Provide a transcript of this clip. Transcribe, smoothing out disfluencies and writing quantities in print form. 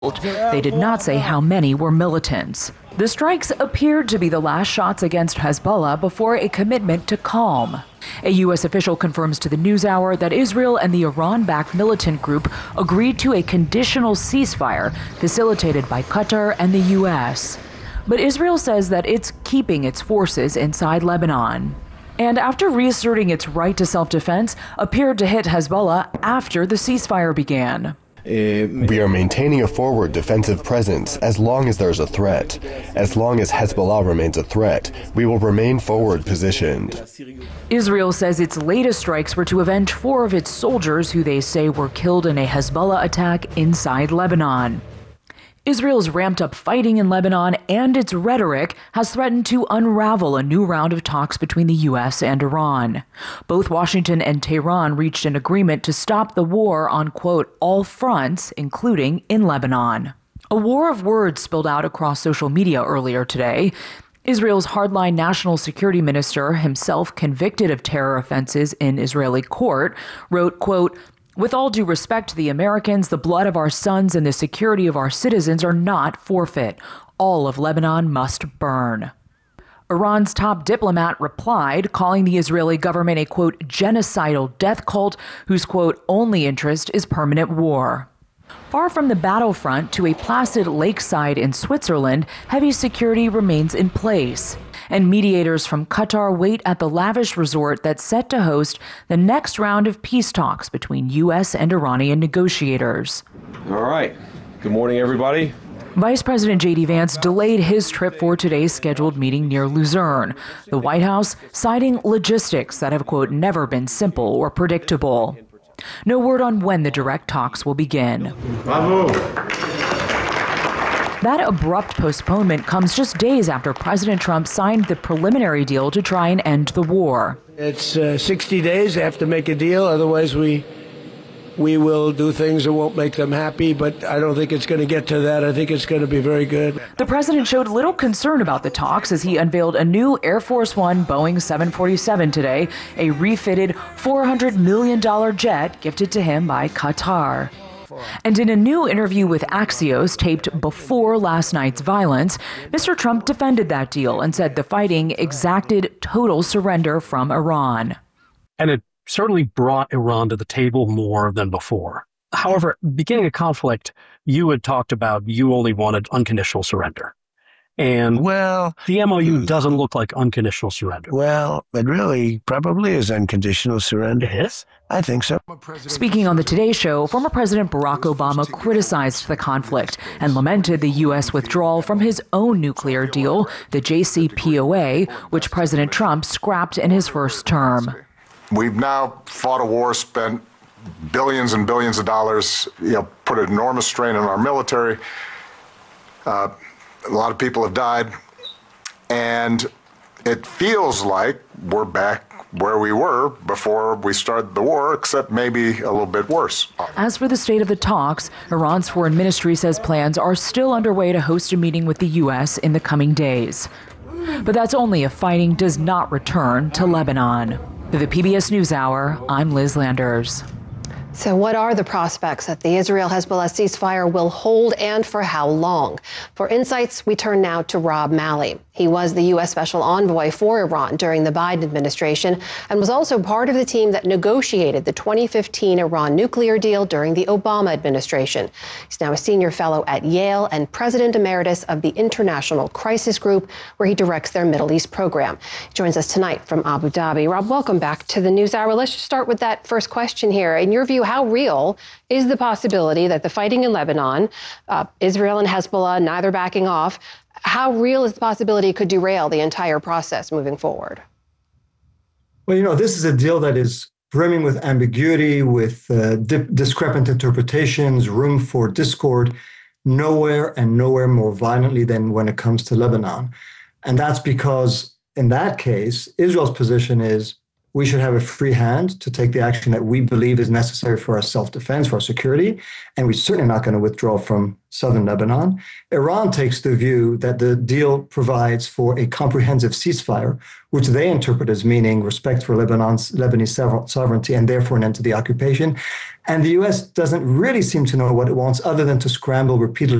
They did not say how many were militants. The strikes appeared to be the last shots against Hezbollah before a commitment to calm. A U.S. official confirms to the NewsHour that Israel and the Iran-backed militant group agreed to a conditional ceasefire facilitated by Qatar and the U.S. But Israel says that it's keeping its forces inside Lebanon. And after reasserting its right to self-defense, appeared to hit Hezbollah after the ceasefire began. We are maintaining a forward defensive presence as long as there's a threat. As long as Hezbollah remains a threat, we will remain forward positioned. Israel says its latest strikes were to avenge 4 of its soldiers who they say were killed in a Hezbollah attack inside Lebanon. Israel's ramped up fighting in Lebanon and its rhetoric has threatened to unravel a new round of talks between the U.S. and Iran. Both Washington and Tehran reached an agreement to stop the war on, quote, all fronts, including in Lebanon. A war of words spilled out across social media earlier today. Israel's hardline national security minister, himself convicted of terror offenses in Israeli court, wrote, quote, with all due respect to the Americans, the blood of our sons and the security of our citizens are not forfeit. All of Lebanon must burn. Iran's top diplomat replied, calling the Israeli government a, quote, genocidal death cult whose, quote, only interest is permanent war. Far from the battlefront to a placid lakeside in Switzerland, heavy security remains in place. And mediators from Qatar wait at the lavish resort that's set to host the next round of peace talks between U.S. and Iranian negotiators. All right. Good morning, everybody. Vice President J.D. Vance delayed his trip for today's scheduled meeting near Luzerne. The White House citing logistics that have, quote, never been simple or predictable. No word on when the direct talks will begin. Bravo. That abrupt postponement comes just days after President Trump signed the preliminary deal to try and end the war. It's 60 days. They have to make a deal. Otherwise, we will do things that won't make them happy. But I don't think it's going to get to that. I think it's going to be very good. The president showed little concern about the talks as he unveiled a new Air Force One Boeing 747 today, a refitted $400 million jet gifted to him by Qatar. And in a new interview with Axios taped before last night's violence, Mr. Trump defended that deal and said the fighting exacted total surrender from Iran. And it certainly brought Iran to the table more than before. However, beginning a conflict, you had talked about you only wanted unconditional surrender. And the MOU doesn't look like unconditional surrender. Well, it really probably is unconditional surrender. It is? I think so. Speaking on the Today Show, former President Barack Obama criticized the conflict and lamented the U.S. withdrawal from his own nuclear deal, the JCPOA, which President Trump scrapped in his first term. We've now fought a war, spent billions and billions of dollars, put an enormous strain on our military. A lot of people have died, and it feels like we're back where we were before we started the war, except maybe a little bit worse. As for the state of the talks, Iran's foreign ministry says plans are still underway to host a meeting with the U.S. in the coming days. But that's only if fighting does not return to Lebanon. For the PBS NewsHour, I'm Liz Landers. So what are the prospects that the Israel-Hezbollah ceasefire will hold, and for how long? For insights, we turn now to Rob Malley. He was the U.S. Special Envoy for Iran during the Biden administration and was also part of the team that negotiated the 2015 Iran nuclear deal during the Obama administration. He's now a senior fellow at Yale and president emeritus of the International Crisis Group, where he directs their Middle East program. He joins us tonight from Abu Dhabi. Rob, welcome back to the NewsHour. Let's just start with that first question here. In your view, how real is the possibility that the fighting in Lebanon, Israel and Hezbollah neither backing off, how real is the possibility it could derail the entire process moving forward? Well, this is a deal that is brimming with ambiguity, with discrepant interpretations, room for discord, nowhere more violently than when it comes to Lebanon. And that's because, in that case, Israel's position is we should have a free hand to take the action that we believe is necessary for our self-defense, for our security, and we're certainly not going to withdraw from southern Lebanon. Iran takes the view that the deal provides for a comprehensive ceasefire, which they interpret as meaning respect for Lebanese sovereignty and therefore an end to the occupation. And the U.S. doesn't really seem to know what it wants other than to scramble repeatedly